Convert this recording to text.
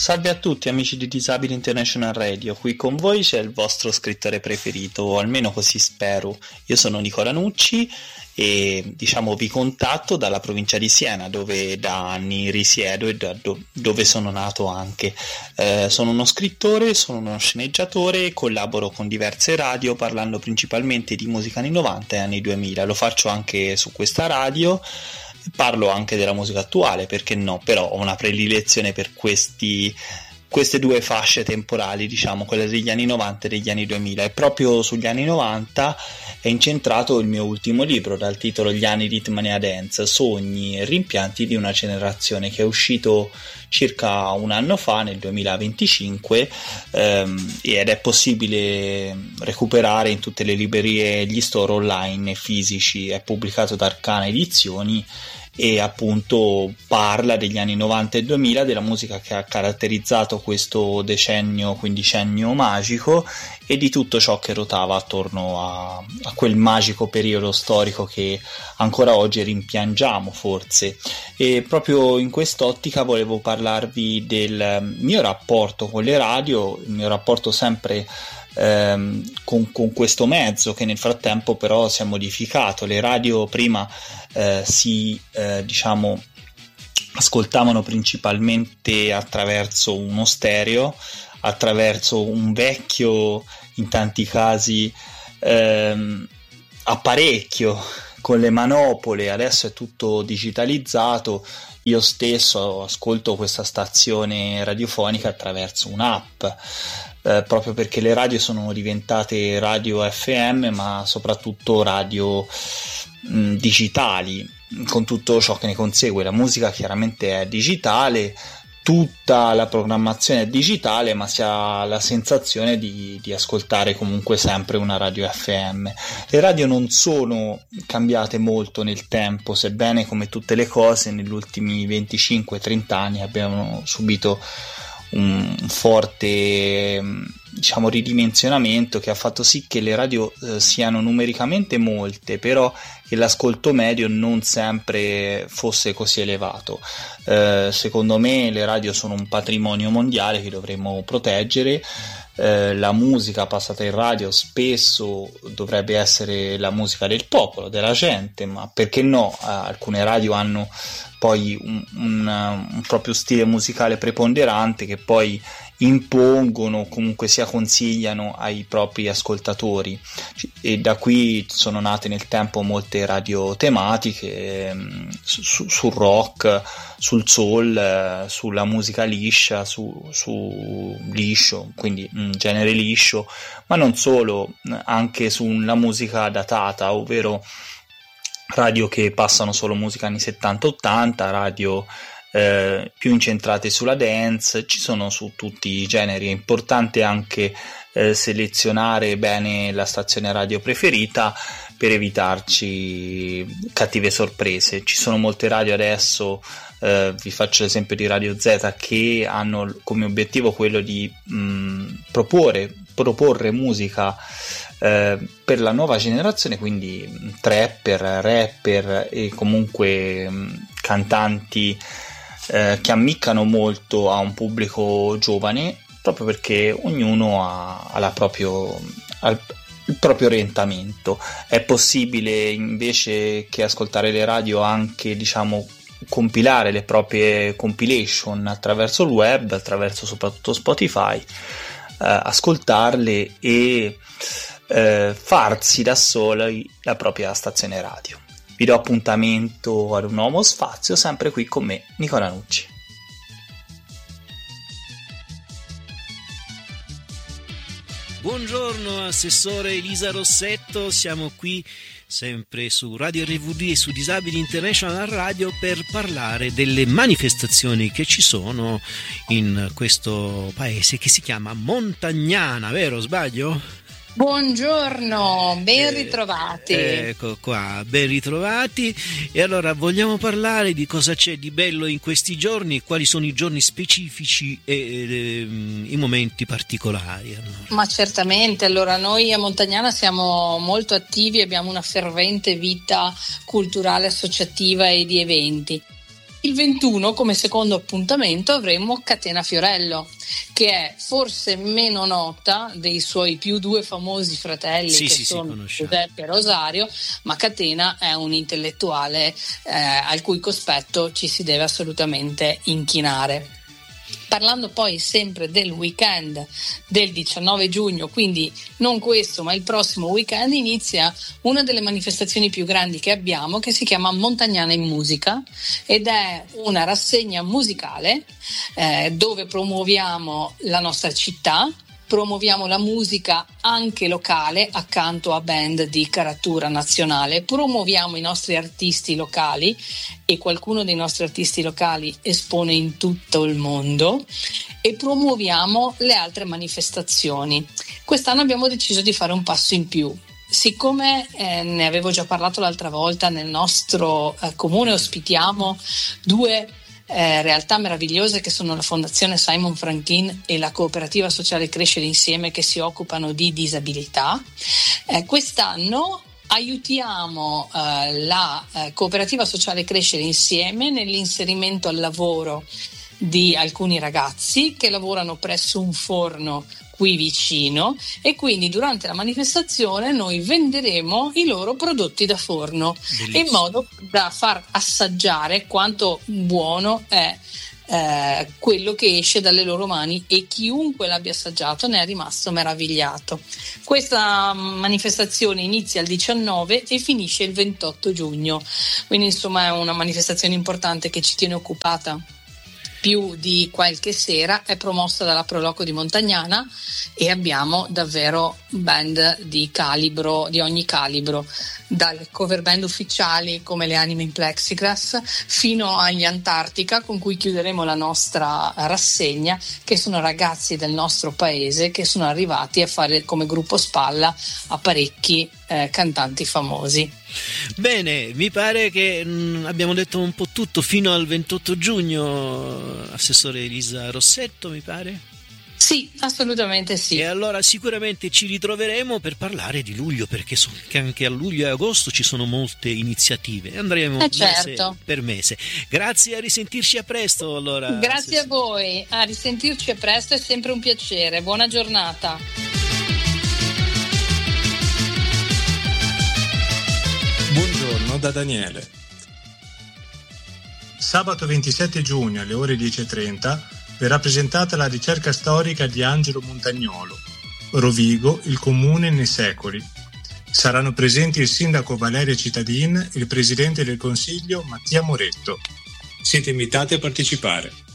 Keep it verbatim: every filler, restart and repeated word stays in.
Salve a tutti amici di Disabili International Radio, qui con voi c'è il vostro scrittore preferito, o almeno così spero. Io sono Nicola Nucci e diciamo vi contatto dalla provincia di Siena, dove da anni risiedo e da do- dove sono nato anche. Eh, sono uno scrittore, sono uno sceneggiatore e collaboro con diverse radio parlando principalmente di musica anni novanta e anni duemila. Lo faccio anche su questa radio. Parlo anche della musica attuale, perché no, però ho una predilezione per questi, queste due fasce temporali, diciamo, quelle degli anni novanta e degli anni duemila, e proprio sugli anni novanta è incentrato il mio ultimo libro dal titolo Gli anni di Hitmania Dance, sogni e rimpianti di una generazione, che è uscito circa un anno fa, nel duemilaventicinque, ehm, ed è possibile recuperare in tutte le librerie e gli store online e fisici. È pubblicato da Arcana Edizioni e appunto parla degli anni novanta e duemila, della musica che ha caratterizzato questo decennio, quindicennio magico, e di tutto ciò che ruotava attorno a, a quel magico periodo storico che ancora oggi rimpiangiamo forse. E proprio in quest'ottica volevo parlarvi del mio rapporto con le radio, il mio rapporto sempre ehm, con, con questo mezzo, che nel frattempo però si è modificato. Le radio prima eh, si eh, diciamo ascoltavano principalmente attraverso uno stereo, attraverso un vecchio, in tanti casi, ehm, apparecchio con le manopole. Adesso è tutto digitalizzato. Io stesso ascolto questa stazione radiofonica attraverso un'app, eh, proprio perché le radio sono diventate radio F M, ma soprattutto radio mh, digitali, con tutto ciò che ne consegue. La musica chiaramente è digitale, tutta la programmazione è digitale, ma si ha la sensazione di, di ascoltare comunque sempre una radio F M. Le radio non sono cambiate molto nel tempo, sebbene come tutte le cose negli ultimi venticinque trenta anni abbiamo subito un forte, diciamo, ridimensionamento che ha fatto sì che le radio eh, siano numericamente molte, però che l'ascolto medio non sempre fosse così elevato. Eh, secondo me le radio sono un patrimonio mondiale che dovremmo proteggere. Eh, la musica passata in radio spesso dovrebbe essere la musica del popolo, della gente, ma perché no? Eh, alcune radio hanno poi un, un, un proprio stile musicale preponderante che poi impongono, comunque sia consigliano ai propri ascoltatori, e da qui sono nate nel tempo molte radio tematiche ehm, su, sul rock, sul soul, eh, sulla musica liscia, su, su liscio, quindi un genere liscio, ma non solo, anche sulla musica datata, ovvero radio che passano solo musica anni settanta ottanta, radio eh, più incentrate sulla dance. Ci sono su tutti i generi. È importante anche eh, selezionare bene la stazione radio preferita per evitarci cattive sorprese. Ci sono molte radio adesso, eh, vi faccio l'esempio di Radio Z, che hanno come obiettivo quello di mh, proporre, proporre musica Eh, per la nuova generazione, quindi trapper, rapper e comunque mh, cantanti eh, che ammiccano molto a un pubblico giovane, proprio perché ognuno ha, ha la proprio, ha il proprio orientamento. È possibile invece che ascoltare le radio anche, diciamo, compilare le proprie compilation attraverso il web, attraverso soprattutto Spotify, eh, ascoltarle e Eh, farsi da soli la propria stazione radio. Vi do appuntamento ad un nuovo spazio, sempre qui con me, Nicola Nucci. Buongiorno Assessore Elisa Rossetto, siamo qui sempre su Radio R V D e su Disabili International Radio per parlare delle manifestazioni che ci sono in questo paese che si chiama Montagnana, vero? Sbaglio? Buongiorno, ben ritrovati. Eh, ecco qua, ben ritrovati. E allora vogliamo parlare di cosa c'è di bello in questi giorni, quali sono i giorni specifici e eh, i momenti particolari. Allora. Ma certamente, allora noi a Montagnana siamo molto attivi, abbiamo una fervente vita culturale associativa e di eventi. Il ventuno, come secondo appuntamento, avremo Catena Fiorello, che è forse meno nota dei suoi più due famosi fratelli, sì, che sì, sono sì, Giuseppe e Rosario, ma Catena è un intellettuale eh, al cui cospetto ci si deve assolutamente inchinare. Parlando poi sempre del weekend del diciannove giugno, quindi non questo ma il prossimo weekend, inizia una delle manifestazioni più grandi che abbiamo, che si chiama Montagnana in Musica, ed è una rassegna musicale eh, dove promuoviamo la nostra città, promuoviamo la musica anche locale accanto a band di caratura nazionale, promuoviamo i nostri artisti locali, e qualcuno dei nostri artisti locali espone in tutto il mondo, e promuoviamo le altre manifestazioni. Quest'anno abbiamo deciso di fare un passo in più. Siccome eh, ne avevo già parlato l'altra volta, nel nostro eh, comune ospitiamo due Eh, realtà meravigliose che sono la Fondazione Simon Franklin e la Cooperativa Sociale Crescere Insieme, che si occupano di disabilità. Eh, quest'anno aiutiamo eh, la eh, Cooperativa Sociale Crescere Insieme nell'inserimento al lavoro di alcuni ragazzi che lavorano presso un forno qui vicino, e quindi durante la manifestazione noi venderemo i loro prodotti da forno. Bellissimo. In modo da far assaggiare quanto buono è eh, quello che esce dalle loro mani, e chiunque l'abbia assaggiato ne è rimasto meravigliato. Questa manifestazione inizia il diciannove e finisce il ventotto giugno, quindi insomma è una manifestazione importante che ci tiene occupata più di qualche sera. È promossa dalla Proloco di Montagnana e abbiamo davvero band di calibro, di ogni calibro, dalle cover band ufficiali come le Anime in Plexiglass fino agli Antartica, con cui chiuderemo la nostra rassegna, che sono ragazzi del nostro paese che sono arrivati a fare come gruppo spalla a parecchi eh, cantanti famosi. Bene, mi pare che mh, abbiamo detto un po' tutto fino al ventotto giugno, Assessore Elisa Rossetto, mi pare? Sì, assolutamente sì. E allora sicuramente ci ritroveremo per parlare di luglio, perché so che anche a luglio e agosto ci sono molte iniziative. Andremo eh certo. mese per mese. Grazie, a risentirci a presto. Allora, grazie a voi, a risentirci a presto, è sempre un piacere. Buona giornata. Buongiorno da Daniele. Sabato ventisette giugno alle ore dieci e trenta verrà presentata la ricerca storica di Angelo Montagnolo, Rovigo, il comune nei secoli. Saranno presenti il sindaco Valeria Cittadin e il presidente del Consiglio Mattia Moretto. Siete invitati a partecipare.